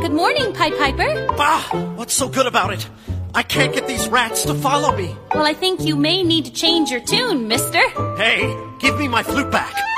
Good morning, Pied Piper. Bah! What's so good about it? I can't get these rats to follow me. Well, I think you may need to change your tune, mister. Hey, give me my flute back.